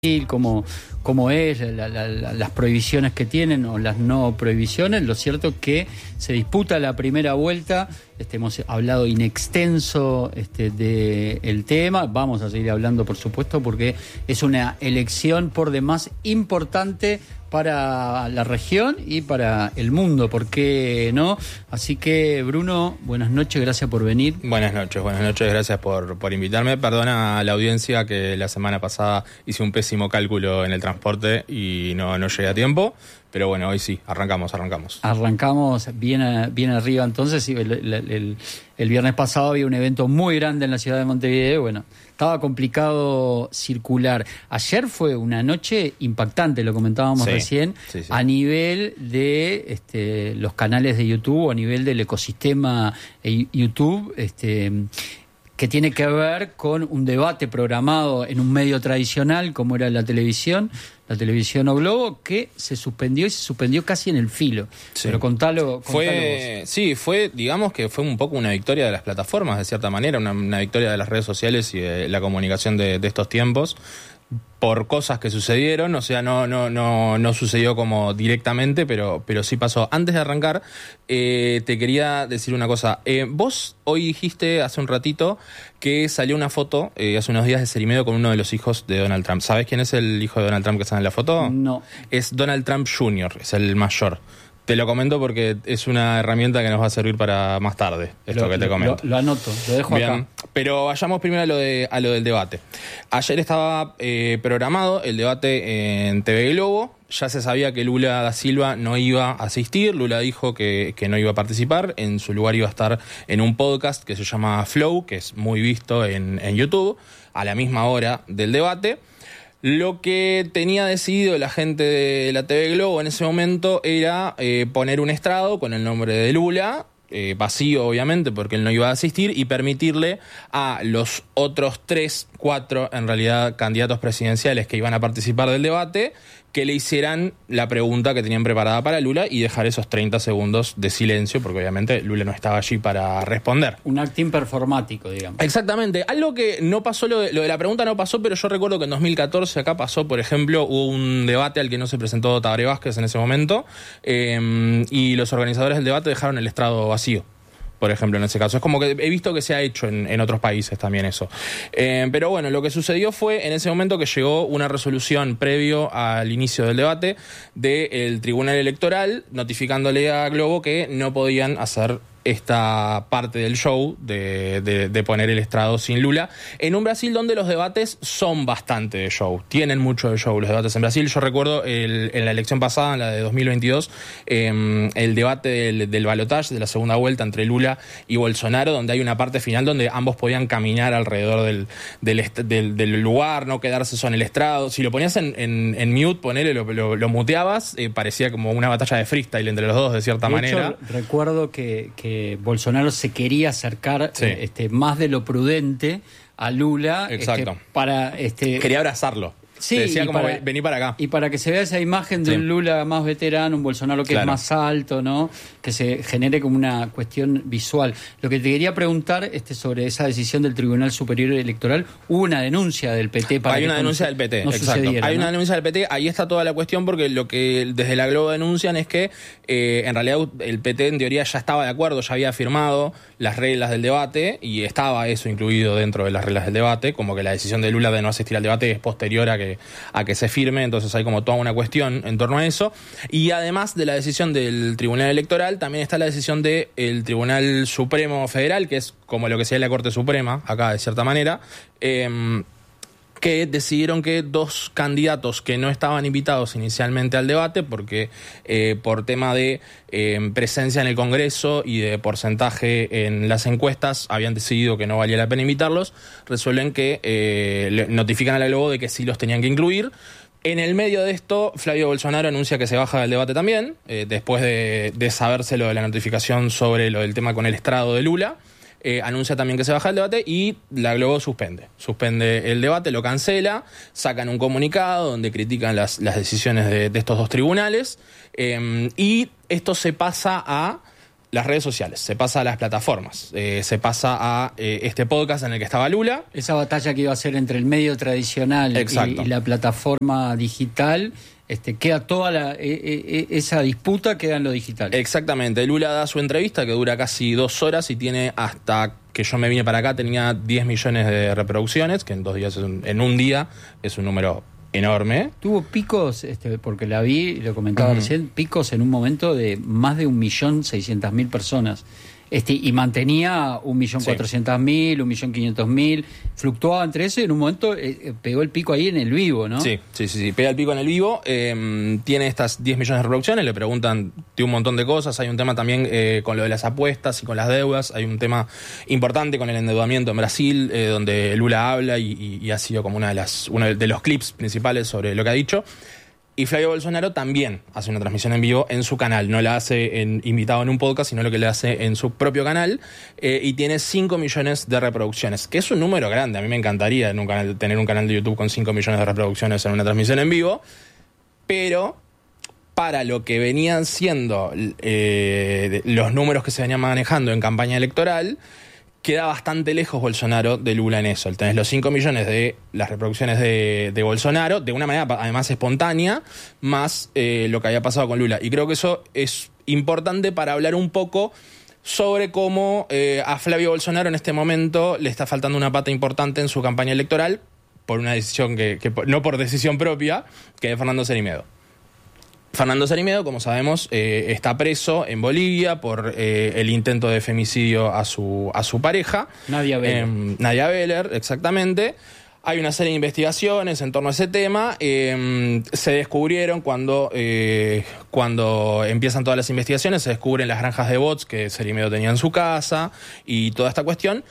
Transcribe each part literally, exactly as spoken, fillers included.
Cómo, cómo es, la, la, la, las prohibiciones que tienen o las no prohibiciones. Lo cierto es que se disputa la primera vuelta. Este, hemos hablado in extenso este, del tema. Vamos a seguir hablando, por supuesto, porque es una elección por demás importante para la región y para el mundo, ¿por qué no? Así que, Bruno, buenas noches, gracias por venir. Buenas noches, buenas noches, gracias por, por invitarme. Perdona a la audiencia que la semana pasada hice un pésimo cálculo en el transporte y no, no llegué a tiempo, pero bueno, hoy sí, arrancamos, arrancamos. Arrancamos bien, a, bien arriba, entonces, el, el, el, el viernes pasado había un evento muy grande en la ciudad de Montevideo, bueno, estaba complicado circular. Ayer fue una noche impactante, lo comentábamos sí, recién, sí, sí. a nivel de este, los canales de YouTube, a nivel del ecosistema YouTube, este, que tiene que ver con un debate programado en un medio tradicional como era la televisión, la televisión o Globo, que se suspendió y se suspendió casi en el filo. Sí. Pero contalo, contalo fue, vos. Sí, fue, digamos que fue un poco una victoria de las plataformas, de cierta manera, una, una victoria de las redes sociales y de la comunicación de, de estos tiempos, por cosas que sucedieron, o sea, no no no no sucedió como directamente, pero pero sí pasó. Antes de arrancar, eh, te quería decir una cosa. Eh, vos hoy dijiste hace un ratito que salió una foto eh, hace unos días de Cerimedo con uno de los hijos de Donald Trump. ¿Sabés quién es el hijo de Donald Trump que está en la foto? No. Es Donald Trump junior, es el mayor. Te lo comento porque es una herramienta que nos va a servir para más tarde, esto lo, que te comento. Lo, lo anoto, lo dejo Bien, acá. Pero vayamos primero a lo, de, a lo del debate. Ayer estaba eh, programado el debate en T V Globo. Ya se sabía que Lula da Silva no iba a asistir. Lula dijo que, que no iba a participar. En su lugar iba a estar en un podcast que se llama Flow, que es muy visto en, en YouTube, a la misma hora del debate. Lo que tenía decidido la gente de la T V Globo en ese momento era eh, poner un estrado con el nombre de Lula, eh, vacío obviamente porque él no iba a asistir, y permitirle a los otros tres, cuatro en realidad candidatos presidenciales que iban a participar del debate, que le hicieran la pregunta que tenían preparada para Lula y dejar esos treinta segundos de silencio, porque obviamente Lula no estaba allí para responder. Un acting performático, digamos. Exactamente. Algo que no pasó, lo de, lo de la pregunta no pasó, pero yo recuerdo que en dos mil catorce acá pasó, por ejemplo, hubo un debate al que no se presentó Tabaré Vázquez en ese momento, eh, y los organizadores del debate dejaron el estrado vacío. Por ejemplo, en ese caso. Es como que he visto que se ha hecho en, en otros países también eso. Eh, pero bueno, lo que sucedió fue en ese momento que llegó una resolución previo al inicio del debate del Tribunal Electoral notificándole a Globo que no podían hacer esta parte del show de, de, de poner el estrado sin Lula en un Brasil donde los debates son bastante de show, tienen mucho de show los debates en Brasil. Yo recuerdo el, en la elección pasada, en la de dos mil veintidós, eh, el debate del, del balotaje de la segunda vuelta entre Lula y Bolsonaro, donde hay una parte final donde ambos podían caminar alrededor del, del, est- del, del lugar, no quedarse solo en el estrado. Si lo ponías en, en, en mute, ponele, lo, lo, lo muteabas, eh, parecía como una batalla de freestyle entre los dos de cierta de manera. Hecho, recuerdo que, que Bolsonaro se quería acercar sí. este, más de lo prudente a Lula. Exacto. Este, para, este, quería abrazarlo. Sí, Te decía como para, vení para acá. Y para que se vea esa imagen de sí. un Lula más veterano, un Bolsonaro que claro. es más alto, ¿no? Que se genere como una cuestión visual. Lo que te quería preguntar este, sobre esa decisión del Tribunal Superior Electoral, hubo una denuncia del P T para Hay que una denuncia no, del P T, no exacto. Hay ¿no? una denuncia del P T, ahí está toda la cuestión, porque lo que desde la Globo denuncian es que eh, en realidad el P T en teoría ya estaba de acuerdo, ya había firmado las reglas del debate y estaba eso incluido dentro de las reglas del debate, como que la decisión de Lula de no asistir al debate es posterior a que, a que se firme, entonces hay como toda una cuestión en torno a eso. Y además de la decisión del Tribunal Electoral, también está la decisión del Tribunal Supremo Federal, que es como lo que sería la Corte Suprema, acá de cierta manera, eh, que decidieron que dos candidatos que no estaban invitados inicialmente al debate, porque eh, por tema de eh, presencia en el Congreso y de porcentaje en las encuestas, habían decidido que no valía la pena invitarlos, resuelven que eh, le notifican a la Globo de que sí los tenían que incluir. En el medio de esto, Flavio Bolsonaro anuncia que se baja del debate también, eh, después de, de saberse lo de la notificación sobre lo del tema con el estrado de Lula. Eh, anuncia también que se baja el debate y la Globo suspende. Suspende el debate, lo cancela, sacan un comunicado donde critican las, las decisiones de, de estos dos tribunales, eh, y esto se pasa a las redes sociales, se pasa a las plataformas, eh, se pasa a eh, este podcast en el que estaba Lula. Esa batalla que iba a ser entre el medio tradicional y, y la plataforma digital, este, queda toda la, e, e, esa disputa queda en lo digital. Exactamente. Lula da su entrevista que dura casi dos horas y tiene hasta que yo me vine para acá, tenía diez millones de reproducciones, que en dos días, es un, en un día es un número enorme. Tuvo picos, este, porque la vi, lo comentaba uh-huh. recién, picos en un momento de más de un millón seiscientas mil personas. Este, y mantenía un millón cuatrocientas mil, un millón quinientos mil, fluctuaba entre eso y en un momento eh, pegó el pico ahí en el vivo, ¿no? Sí, sí, sí, sí. Pega el pico en el vivo, eh, tiene estas diez millones de reproducciones, le preguntan de un montón de cosas, hay un tema también eh, con lo de las apuestas y con las deudas, hay un tema importante con el endeudamiento en Brasil, eh, donde Lula habla y, y, y ha sido como una de las, uno de los clips principales sobre lo que ha dicho. Y Flavio Bolsonaro también hace una transmisión en vivo en su canal. No la hace en, invitado en un podcast, sino lo que le hace en su propio canal. Eh, y tiene cinco millones de reproducciones, que es un número grande. A mí me encantaría en un canal, tener un canal de YouTube con cinco millones de reproducciones en una transmisión en vivo. Pero para lo que venían siendo eh, los números que se venían manejando en campaña electoral, queda bastante lejos Bolsonaro de Lula en eso. Tenés los cinco millones de las reproducciones de, de Bolsonaro, de una manera además espontánea, más eh, lo que había pasado con Lula. Y creo que eso es importante para hablar un poco sobre cómo eh, a Flavio Bolsonaro en este momento le está faltando una pata importante en su campaña electoral, por una decisión que, que no por decisión propia, que es Fernando Cerime. Fernando Cerime, como sabemos, eh, está preso en Bolivia por eh, el intento de femicidio a su, a su pareja. Nadia Beller. Eh, Nadia Beller, exactamente. Hay una serie de investigaciones en torno a ese tema. Eh, se descubrieron cuando, eh, cuando empiezan todas las investigaciones, se descubren las granjas de bots que Cerime tenía en su casa y toda esta cuestión.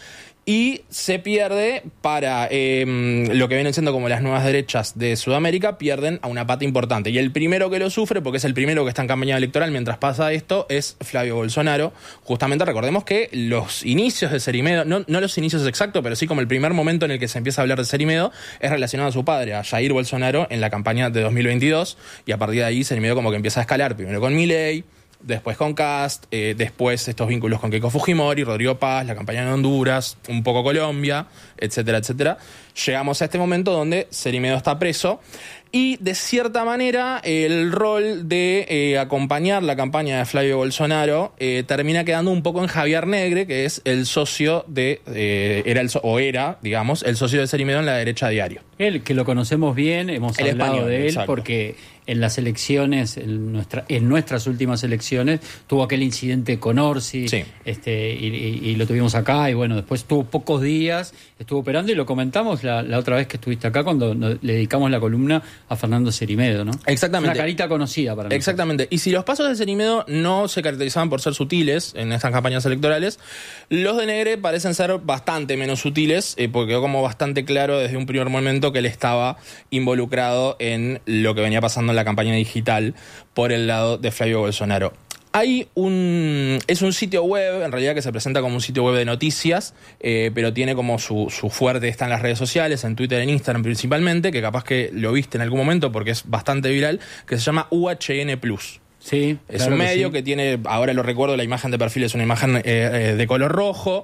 Y se pierde para eh, lo que vienen siendo como las nuevas derechas de Sudamérica, pierden a una pata importante. Y el primero que lo sufre, porque es el primero que está en campaña electoral mientras pasa esto, es Flavio Bolsonaro. Justamente recordemos que los inicios de Cerime, no, no los inicios exactos, pero sí como el primer momento en el que se empieza a hablar de Cerime, es relacionado a su padre, a Jair Bolsonaro, en la campaña de dos mil veintidós. Y a partir de ahí Cerime como que empieza a escalar, primero con Milei, después con Kast, eh, después estos vínculos con Keiko Fujimori, Rodrigo Paz, la campaña en Honduras, un poco Colombia, etcétera, etcétera. Llegamos a este momento donde Cerime está preso y, de cierta manera, el rol de eh, acompañar la campaña de Flavio Bolsonaro eh, termina quedando un poco en Javier Negre, que es el socio de, eh, era el, o era, digamos, el socio de Cerime en la derecha diario. Él, que lo conocemos bien, hemos el hablado español, de él, exacto. Porque en las elecciones, en, nuestra, en nuestras últimas elecciones, tuvo aquel incidente con Orsi, sí. este, y, y, y lo tuvimos acá, y bueno, después tuvo pocos días, estuvo operando, y lo comentamos la, la otra vez que estuviste acá, cuando nos, le dedicamos la columna a Fernando Cerime, ¿no? Exactamente. Una carita conocida para nosotros. Exactamente. Y si los pasos de Cerime no se caracterizaban por ser sutiles en estas campañas electorales, los de Negre parecen ser bastante menos sutiles, eh, porque quedó como bastante claro desde un primer momento que él estaba involucrado en lo que venía pasando en la campaña digital por el lado de Flavio Bolsonaro. Hay un... es un sitio web, en realidad, que se presenta como un sitio web de noticias, eh, pero tiene como su, su fuerte, está en las redes sociales, en Twitter, en Instagram principalmente, que capaz que lo viste en algún momento porque es bastante viral, que se llama U H N Plus. Sí, es claro un medio que, sí. que tiene, ahora lo recuerdo, la imagen de perfil es una imagen eh, eh, de color rojo.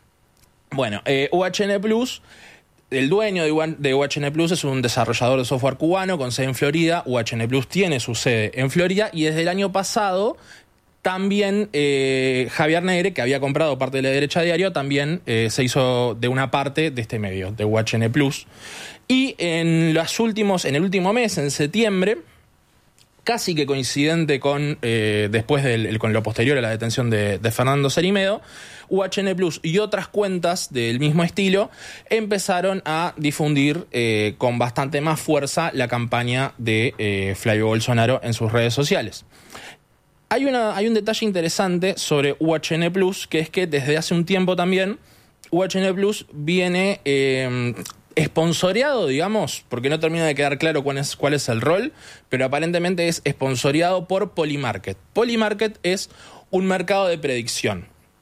Bueno, eh, U H N Plus... El dueño de U H N Plus es un desarrollador de software cubano con sede en Florida. U H N Plus tiene su sede en Florida y desde el año pasado también eh, Javier Negre, que había comprado parte de la derecha diario, también eh, se hizo de una parte de este medio, de U H N Plus. Y en los últimos, en el último mes, en septiembre, casi que coincidente con eh, después del, con lo posterior a la detención de, de Fernando Cerime, U H N Plus y otras cuentas del mismo estilo empezaron a difundir eh, con bastante más fuerza la campaña de eh, Flavio Bolsonaro en sus redes sociales. Hay, una, hay un detalle interesante sobre U H N Plus, que es que desde hace un tiempo también U H N Plus viene... Eh, esponsoreado, digamos, porque no termina de quedar claro cuál es, cuál es el rol, pero aparentemente es esponsoreado por Polymarket. Polymarket es un mercado de predicción.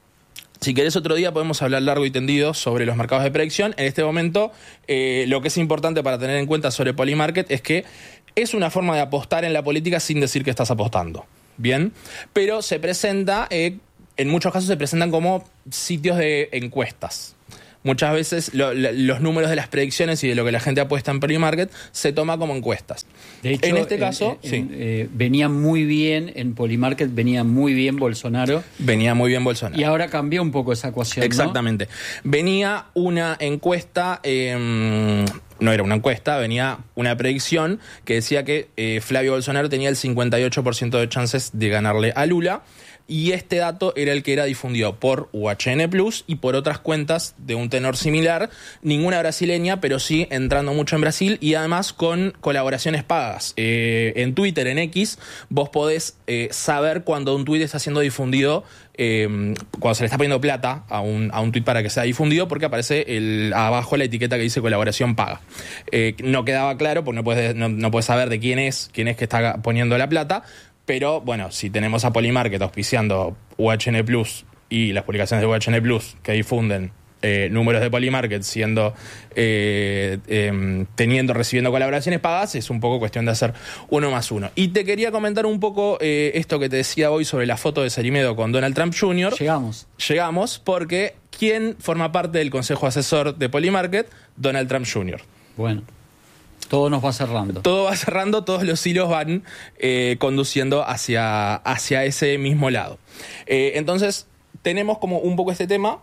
Si querés otro día podemos hablar largo y tendido sobre los mercados de predicción. En este momento, eh, lo que es importante para tener en cuenta sobre Polymarket es que es una forma de apostar en la política sin decir que estás apostando. Bien, pero se presenta... Eh, en muchos casos se presentan como sitios de encuestas. Muchas veces lo, lo, los números de las predicciones y de lo que la gente apuesta en Polymarket se toma como encuestas. De hecho, en este caso, en, sí. en, eh, venía muy bien en Polymarket, venía muy bien Bolsonaro. Venía muy bien Bolsonaro. Y ahora cambió un poco esa ecuación, Exactamente. ¿No? Venía una encuesta, eh, no era una encuesta, venía una predicción que decía que eh, Flavio Bolsonaro tenía el cincuenta y ocho por ciento de chances de ganarle a Lula. Y este dato era el que era difundido por U H N Plus y por otras cuentas de un tenor similar, ninguna brasileña, pero sí entrando mucho en Brasil y además con colaboraciones pagas. Eh, en Twitter, en X, vos podés eh, saber cuando un tuit está siendo difundido, eh, cuando se le está poniendo plata a un, a un tuit para que sea difundido, porque aparece el, abajo la etiqueta que dice colaboración paga. Eh, no quedaba claro, porque no puedes, no, no puedes saber de quién es, quién es que está poniendo la plata. Pero, bueno, si tenemos a Polymarket auspiciando U H N Plus y las publicaciones de U H N Plus que difunden eh, números de Polymarket siendo eh, eh, teniendo, recibiendo colaboraciones pagas, es un poco cuestión de hacer uno más uno. Y te quería comentar un poco eh, esto que te decía hoy sobre la foto de Cerimedo con Donald Trump junior Llegamos. Llegamos porque ¿quién forma parte del consejo asesor de Polymarket? Donald Trump junior Bueno. Todo nos va cerrando. Todo va cerrando, todos los hilos van eh, conduciendo hacia, hacia ese mismo lado. Eh, entonces, tenemos como un poco este tema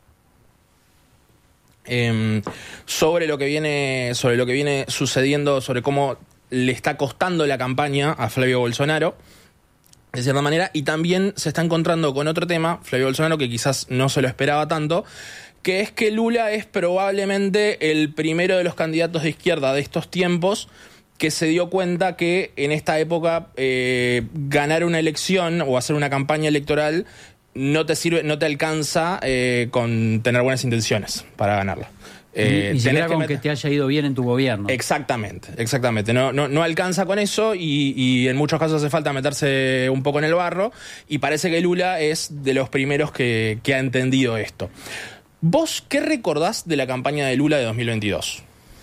eh, sobre lo que viene, sobre lo que viene sucediendo, sobre cómo le está costando la campaña a Flavio Bolsonaro, de cierta manera, y también se está encontrando con otro tema, Flavio Bolsonaro, que quizás no se lo esperaba tanto, que es que Lula es probablemente el primero de los candidatos de izquierda de estos tiempos que se dio cuenta que en esta época eh, ganar una elección o hacer una campaña electoral no te sirve, no te alcanza eh, con tener buenas intenciones para ganarla. Eh, Ni siquiera que con meter... que te haya ido bien en tu gobierno. Exactamente, exactamente. No, no, no alcanza con eso y, y en muchos casos hace falta meterse un poco en el barro y parece que Lula es de los primeros que, que ha entendido esto. ¿Vos qué recordás de la campaña de Lula de dos mil veintidós?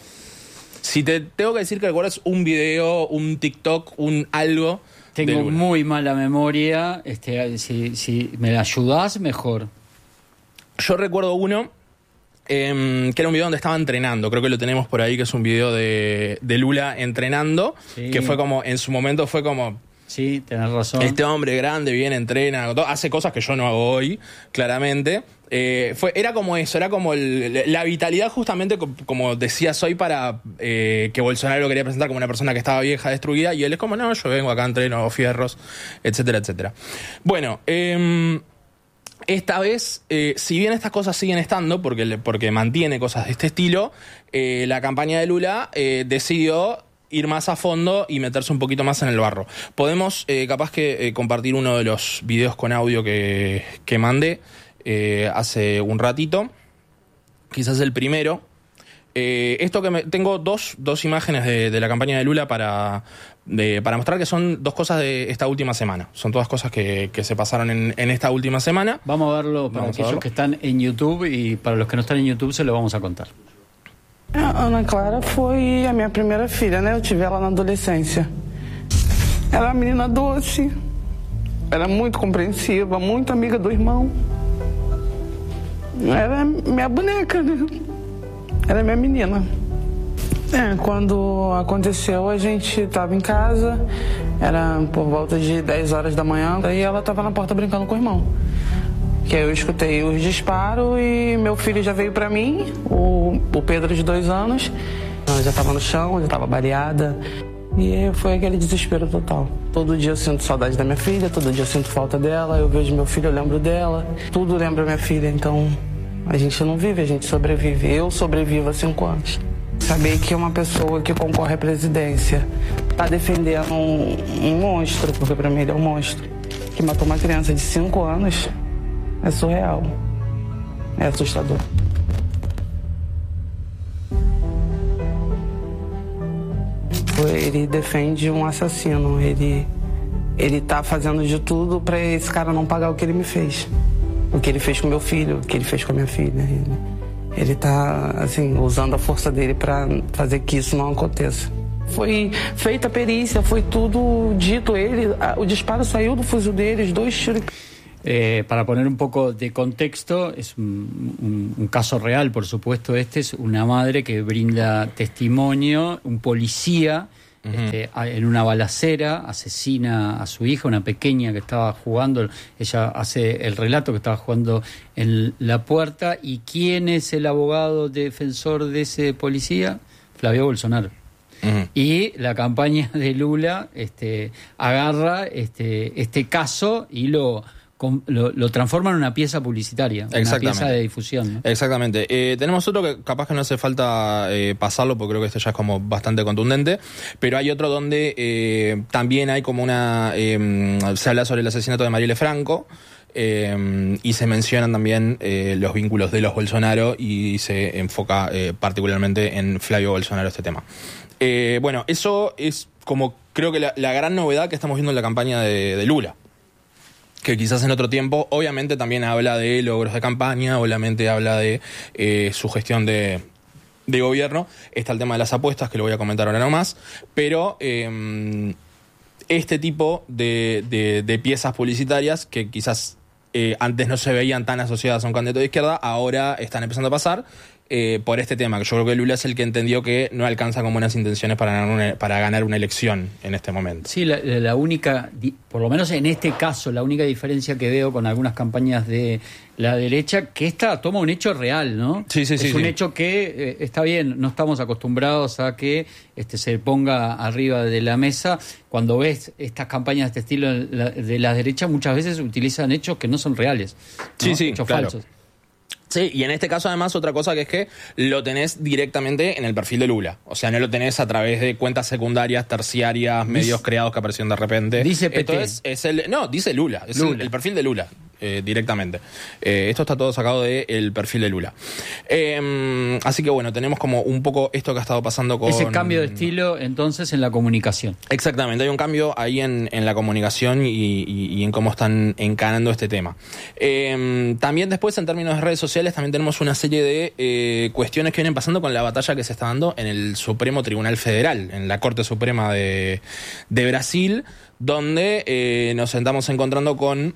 Si te tengo que decir que recuerdas un video, un TikTok, un algo. Tengo muy mala memoria. Este, si, si me ayudás, mejor. Yo recuerdo uno eh, que era un video donde estaba entrenando. Creo que lo tenemos por ahí, que es un video de, de Lula entrenando. Sí. Que fue como, en su momento fue como... Sí, tenés razón. Este hombre grande, bien entrena, hace cosas que yo no hago hoy, claramente. Eh, fue, era como eso, era como el, la vitalidad justamente, como decías hoy, para eh, que Bolsonaro lo quería presentar como una persona que estaba vieja, destruida, y él es como, no, yo vengo acá, entreno fierros, etcétera, etcétera. Bueno, eh, esta vez, eh, si bien estas cosas siguen estando, porque, porque mantiene cosas de este estilo, eh, la campaña de Lula eh, decidió ir más a fondo y meterse un poquito más en el barro. Podemos, eh, capaz que, eh, compartir uno de los videos con audio que, que mandé eh, hace un ratito. Quizás el primero. Eh, esto que me, tengo dos, dos imágenes de, de la campaña de Lula para, de, para mostrar que son dos cosas de esta última semana. Son todas cosas que, que se pasaron en, en esta última semana. Vamos a verlo para vamos aquellos que están en YouTube y para los que no están en YouTube se lo vamos a contar. A Ana Clara foi a minha primeira filha, né? Eu tive ela na adolescência. Era uma menina doce, era muito compreensiva, muito amiga do irmão. Era minha boneca, né? Era minha menina. É, quando aconteceu, a gente estava em casa, era por volta de dez horas da manhã, e ela estava na porta brincando com o irmão. Que aí eu escutei os disparos e meu filho já veio pra mim, o, o Pedro de dois anos. Ela já tava no chão, já tava baleada. E foi aquele desespero total. Todo dia eu sinto saudade da minha filha, todo dia eu sinto falta dela. Eu vejo meu filho, eu lembro dela. Tudo lembra minha filha, então a gente não vive, a gente sobrevive. Eu sobrevivo há cinco anos. Saber que uma pessoa que concorre à presidência tá defendendo um, um monstro, porque pra mim ele é um monstro, que matou uma criança de cinco anos... É surreal. É assustador. Ele defende um assassino. Ele, ele tá fazendo de tudo para esse cara não pagar o que ele me fez. O que ele fez com meu filho, o que ele fez com a minha filha. Ele, ele tá, assim, usando a força dele para fazer que isso não aconteça. Foi feita a perícia, foi tudo dito. Ele, o disparo saiu do fuzil dele, os dois tiros... Eh, para poner un poco de contexto, es un, un, un caso real, por supuesto. Este es una madre que brinda testimonio, un policía uh-huh. este, en una balacera asesina a su hija, una pequeña que estaba jugando. Ella hace el relato que estaba jugando en la puerta. ¿Y quién es el abogado defensor de ese policía? Flavio Bolsonaro. Uh-huh. Y la campaña de Lula este, agarra este, este caso y lo... Lo, lo transforma en una pieza publicitaria, una pieza de difusión, ¿no? Exactamente. Eh, tenemos otro que capaz que no hace falta eh, pasarlo, porque creo que este ya es como bastante contundente, pero hay otro donde eh, también hay como una... Eh, se habla sobre el asesinato de Marielle Franco, eh, y se mencionan también eh, los vínculos de los Bolsonaro, y se enfoca eh, particularmente en Flavio Bolsonaro este tema. Eh, bueno, eso es como creo que la, la gran novedad que estamos viendo en la campaña de, de Lula. Que quizás en otro tiempo, obviamente también habla de logros de campaña, obviamente habla de eh, su gestión de, de gobierno. Está el tema de las apuestas, que lo voy a comentar ahora nomás, pero eh, este tipo de, de, de piezas publicitarias que quizás eh, antes no se veían tan asociadas a un candidato de izquierda, ahora están empezando a pasar. Eh, por este tema, que yo creo que Lula es el que entendió que no alcanza con buenas intenciones para ganar una, para ganar una elección en este momento. Sí, la, la única, por lo menos en este caso, la única diferencia que veo con algunas campañas de la derecha, que esta toma un hecho real, ¿no? Sí, sí, sí. Es un sí. hecho que eh, está bien, no estamos acostumbrados a que este se ponga arriba de la mesa. Cuando ves estas campañas de este estilo de la, de la derecha, muchas veces utilizan hechos que no son reales, ¿no? Sí, sí, hechos claro. falsos. Sí, y en este caso además otra cosa que es que lo tenés directamente en el perfil de Lula. O sea, no lo tenés a través de cuentas secundarias, terciarias, medios dice, creados que aparecieron de repente. Dice P T. Esto es, es el, no, dice Lula. Es Lula. El, el perfil de Lula. Eh, directamente. Eh, esto está todo sacado del perfil de Lula. Eh, así que bueno, tenemos como un poco esto que ha estado pasando con... Ese cambio de estilo, entonces, en la comunicación. Exactamente, hay un cambio ahí en, en la comunicación y, y, y en cómo están encarando este tema. Eh, también después, en términos de redes sociales, también tenemos una serie de eh, cuestiones que vienen pasando con la batalla que se está dando en el Supremo Tribunal Federal, en la Corte Suprema de, de Brasil, donde eh, nos estamos encontrando con...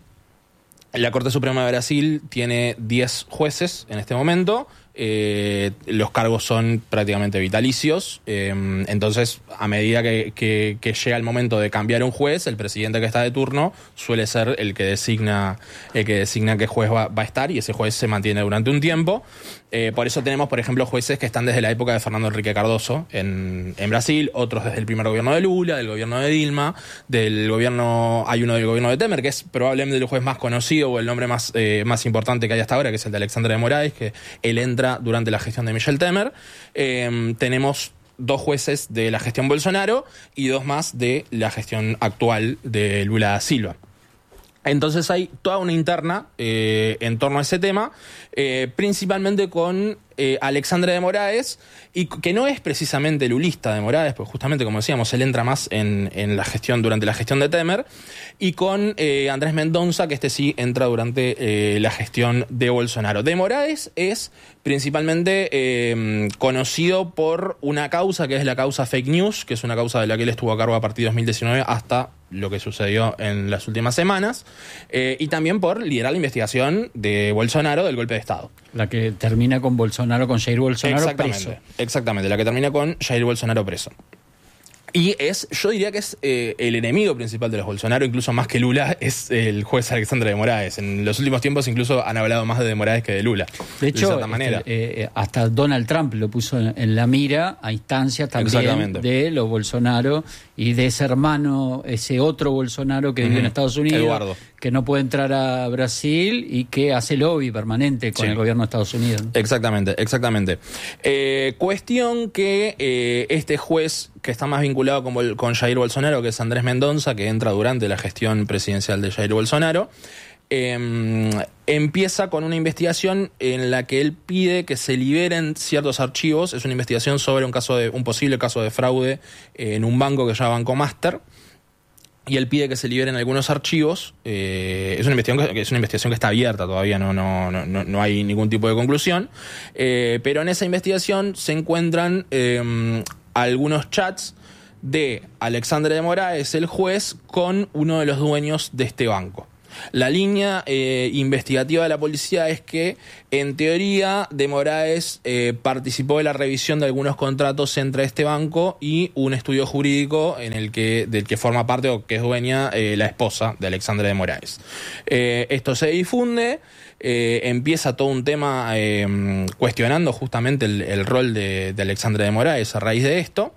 La Corte Suprema de Brasil tiene diez jueces en este momento. Eh, los cargos son prácticamente vitalicios. Eh, entonces, a medida que, que, que llega el momento de cambiar un juez, el presidente que está de turno suele ser el que designa, el que designa qué juez va, va a estar, y ese juez se mantiene durante un tiempo. Eh, por eso tenemos, por ejemplo, jueces que están desde la época de Fernando Henrique Cardoso en, en Brasil, otros desde el primer gobierno de Lula, del gobierno de Dilma, del gobierno, hay uno del gobierno de Temer, que es probablemente el juez más conocido o el nombre más, eh, más importante que hay hasta ahora, que es el de Alexandre de Moraes, que él entra durante la gestión de Michel Temer. Eh, tenemos dos jueces de la gestión Bolsonaro y dos más de la gestión actual de Lula da Silva. Entonces hay toda una interna eh, en torno a ese tema, eh, principalmente con eh, Alexandre de Moraes, y que no es precisamente lulista de Moraes, pues justamente, como decíamos, él entra más en, en la gestión, durante la gestión de Temer, y con eh, Andrés Mendonça, que este sí entra durante eh, la gestión de Bolsonaro. De Moraes es principalmente eh, conocido por una causa que es la causa fake news, que es una causa de la que él estuvo a cargo a partir de dos mil diecinueve hasta lo que sucedió en las últimas semanas, eh, y también por liderar la investigación de Bolsonaro del golpe de Estado. La que termina con Bolsonaro, con Jair Bolsonaro exactamente, preso. Exactamente, la que termina con Jair Bolsonaro preso. Y es, yo diría que es eh, el enemigo principal de los Bolsonaro, incluso más que Lula, es el juez Alexandre de Moraes. En los últimos tiempos incluso han hablado más de Moraes que de Lula. De hecho, de cierta manera. Este, eh, hasta Donald Trump lo puso en, en la mira a instancias también de los Bolsonaro y de ese hermano, ese otro Bolsonaro que uh-huh. vive en Estados Unidos, Eduardo, que no puede entrar a Brasil y que hace lobby permanente con sí. el gobierno de Estados Unidos, ¿no? Exactamente, exactamente. Eh, cuestión que eh, este juez que está más vinculado con, con Jair Bolsonaro, que es Andrés Mendonça, que entra durante la gestión presidencial de Jair Bolsonaro, eh, empieza con una investigación en la que él pide que se liberen ciertos archivos. Es una investigación sobre un caso de un posible caso de fraude en un banco que se llama Banco Master. Y él pide que se liberen algunos archivos. Eh, es una investigación que es una investigación que está abierta todavía, no, no, no, no hay ningún tipo de conclusión. Eh, pero en esa investigación se encuentran eh, algunos chats de Alexandre de Moraes, el juez, con uno de los dueños de este banco. La línea eh, investigativa de la policía es que, en teoría, de Moraes eh, participó de la revisión de algunos contratos entre este banco y un estudio jurídico en el que, del que forma parte o que es dueña eh, la esposa de Alexandre de Moraes. Eh, esto se difunde. Eh, empieza todo un tema eh, cuestionando justamente el, el rol de, de Alexandre de Moraes a raíz de esto.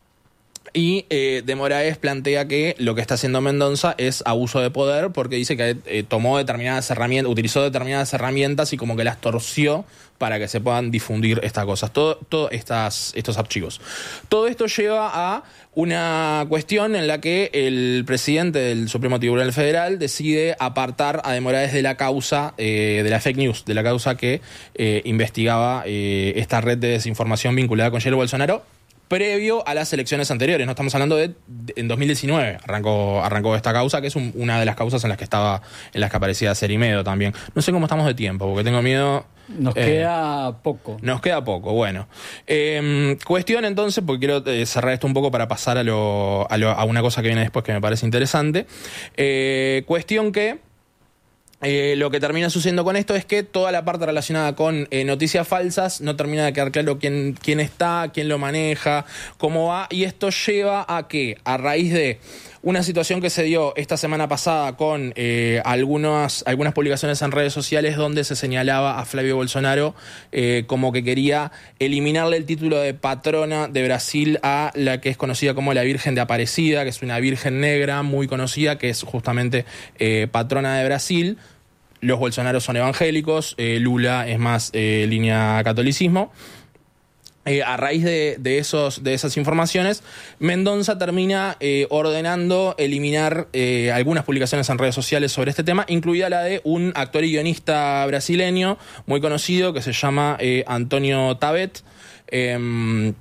Y eh, de Moraes plantea que lo que está haciendo Mendoza es abuso de poder porque dice que eh, tomó determinadas herramientas, utilizó determinadas herramientas y como que las torció para que se puedan difundir estas cosas, todo, todo estas, estos archivos. Todo esto lleva a una cuestión en la que el presidente del Supremo Tribunal Federal decide apartar a de Moraes de la causa eh, de la fake news, de la causa que eh, investigaba eh, esta red de desinformación vinculada con Jair Bolsonaro, previo a las elecciones anteriores. No estamos hablando de, de en dos mil diecinueve arrancó, arrancó esta causa, que es un, una de las causas en las que estaba, en las que aparecía Cerimedo también. No sé cómo estamos de tiempo, porque tengo miedo. Nos eh, queda poco. Nos queda poco, bueno. Eh, cuestión entonces, porque quiero eh, cerrar esto un poco para pasar a, lo, a, lo, a una cosa que viene después que me parece interesante. Eh, cuestión que Eh, lo que termina sucediendo con esto es que toda la parte relacionada con eh, noticias falsas no termina de quedar claro quién, quién está, quién lo maneja, cómo va, y esto lleva a que, a raíz de una situación que se dio esta semana pasada con eh, algunas, algunas publicaciones en redes sociales donde se señalaba a Flavio Bolsonaro eh, como que quería eliminarle el título de patrona de Brasil a la que es conocida como la Virgen de Aparecida, que es una virgen negra muy conocida, que es justamente eh, patrona de Brasil. Los Bolsonaros son evangélicos, eh, Lula es más eh, línea catolicismo. Eh, a raíz de, de, esos, de esas informaciones, Mendoza termina eh, ordenando eliminar eh, algunas publicaciones en redes sociales sobre este tema, incluida la de un actor y guionista brasileño muy conocido que se llama eh, Antonio Tabet. Eh,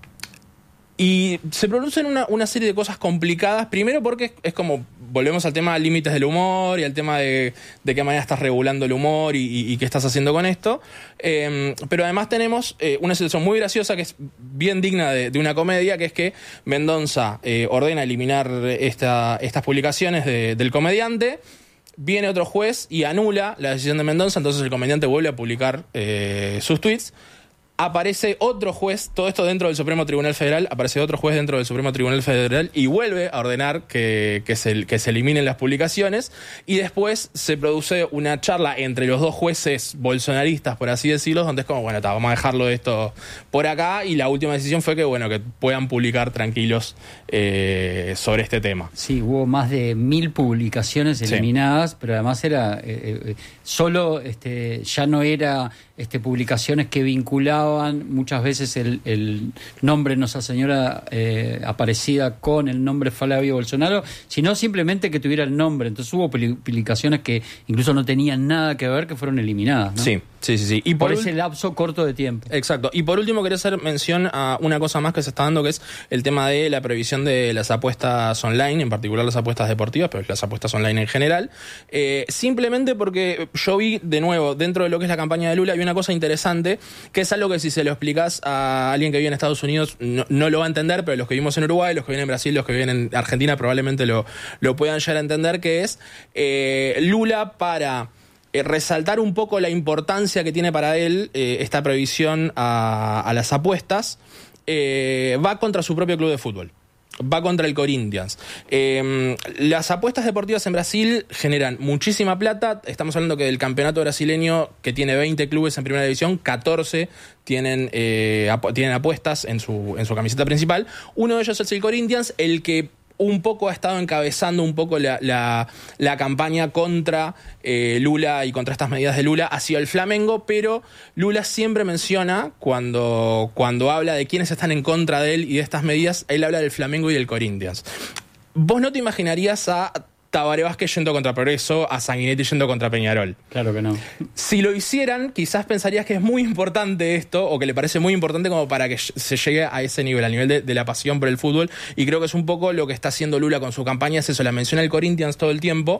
Y se producen una, una serie de cosas complicadas, primero porque es, es como, volvemos al tema de límites del humor y al tema de, de qué manera estás regulando el humor y, y, y qué estás haciendo con esto, eh, pero además tenemos eh, una situación muy graciosa que es bien digna de, de una comedia, que es que Mendoza eh, ordena eliminar esta, estas publicaciones de, del comediante. Viene otro juez y anula la decisión de Mendoza, entonces el comediante vuelve a publicar eh, sus tweets. Aparece otro juez, todo esto dentro del Supremo Tribunal Federal, aparece otro juez dentro del Supremo Tribunal Federal y vuelve a ordenar que, que, se, que se eliminen las publicaciones, y después se produce una charla entre los dos jueces bolsonaristas, por así decirlo, donde es como, bueno, ta, vamos a dejarlo esto por acá, y la última decisión fue que, bueno, que puedan publicar tranquilos eh, sobre este tema. Sí, hubo más de mil publicaciones eliminadas, sí. Pero además era eh, eh, solo, este, ya no era este, publicaciones que vinculaban muchas veces el, el nombre Nuestra Señora eh, Aparecida con el nombre Flavio Bolsonaro, sino simplemente que tuviera el nombre. Entonces hubo publicaciones que incluso no tenían nada que ver, que fueron eliminadas, ¿no? Sí, sí, sí, sí. Y por, por ese lapso corto de tiempo. Exacto. Y por último quería hacer mención a una cosa más que se está dando, que es el tema de la prohibición de las apuestas online, en particular las apuestas deportivas, pero las apuestas online en general. Eh, simplemente porque yo vi, de nuevo, dentro de lo que es la campaña de Lula, hay una cosa interesante, que es algo que si se lo explicás a alguien que vive en Estados Unidos no, no lo va a entender, pero los que vivimos en Uruguay, los que viven en Brasil, los que viven en Argentina probablemente lo, lo puedan llegar a entender, que es eh, Lula, para eh, resaltar un poco la importancia que tiene para él eh, esta prohibición a, a las apuestas, eh, va contra su propio club de fútbol. Va contra el Corinthians. Eh, las apuestas deportivas en Brasil generan muchísima plata. Estamos hablando que del campeonato brasileño, que tiene veinte clubes en primera división, catorce tienen, eh, ap- tienen apuestas en su, en su camiseta principal. Uno de ellos es el Corinthians, el que un poco ha estado encabezando un poco la, la, la campaña contra eh, Lula y contra estas medidas de Lula, ha sido el Flamengo, pero Lula siempre menciona, cuando, cuando habla de quienes están en contra de él y de estas medidas, él habla del Flamengo y del Corinthians. Vos no te imaginarías a Tabaré Vázquez yendo contra Progreso, a Sanguinetti yendo contra Peñarol. Claro que no. Si lo hicieran, quizás pensarías que es muy importante esto, o que le parece muy importante como para que se llegue a ese nivel, al nivel de, de la pasión por el fútbol, y creo que es un poco lo que está haciendo Lula con su campaña, es eso, la menciona el Corinthians todo el tiempo,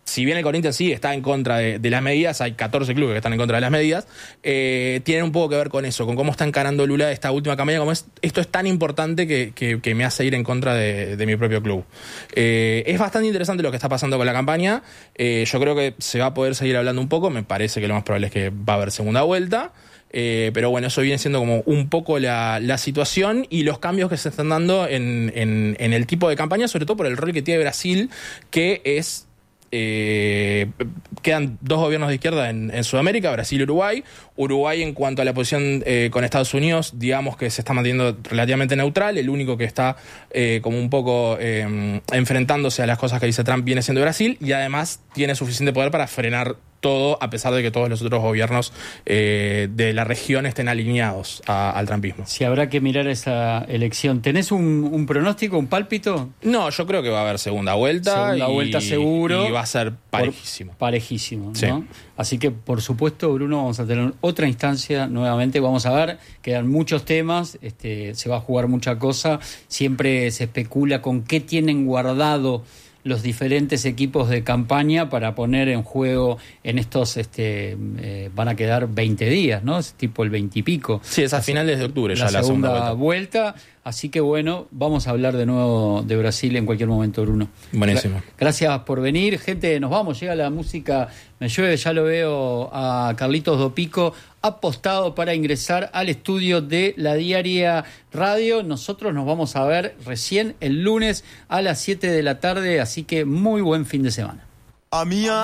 si bien el Corinthians sí está en contra de, de las medidas, hay catorce clubes que están en contra de las medidas, eh, tienen un poco que ver con eso, con cómo está encarando Lula esta última campaña, como es, esto es tan importante que, que, que me hace ir en contra de, de mi propio club. Eh, es bastante interesante lo que está pasando con la campaña, eh, yo creo que se va a poder seguir hablando un poco, me parece que lo más probable es que va a haber segunda vuelta. Eh, pero bueno, eso viene siendo como un poco la, la situación y los cambios que se están dando en, en, en el tipo de campaña, sobre todo por el rol que tiene Brasil, que es... Eh, quedan dos gobiernos de izquierda en, en Sudamérica, Brasil y Uruguay. Uruguay, en cuanto a la posición eh, con Estados Unidos, digamos que se está manteniendo relativamente neutral. El único que está eh, como un poco eh, enfrentándose a las cosas que dice Trump viene siendo Brasil, y además tiene suficiente poder para frenar todo, a pesar de que todos los otros gobiernos eh, de la región estén alineados a, al trumpismo. Si habrá que mirar esa elección. ¿Tenés un, un pronóstico, un pálpito? No, yo creo que va a haber segunda vuelta. Segunda y, vuelta seguro. Y va a ser parejísimo. Por, parejísimo, ¿no? Sí. Así que, por supuesto, Bruno, vamos a tener otra instancia nuevamente. Vamos a ver, quedan muchos temas, este, se va a jugar mucha cosa. Siempre se especula con qué tienen guardado los diferentes equipos de campaña para poner en juego en estos, este, eh, van a quedar veinte días, ¿no? Es tipo el veinte y pico. Sí, es a finales de octubre ya la la segunda, segunda vuelta. vuelta. Así que bueno, vamos a hablar de nuevo de Brasil en cualquier momento, Bruno. Buenísimo. Gra- Gracias por venir. Gente, nos vamos, llega la música, me llueve, ya lo veo a Carlitos Dopico apostado para ingresar al estudio de La Diaria Radio. Nosotros nos vamos a ver recién el lunes a las siete de la tarde, así que muy buen fin de semana. A minha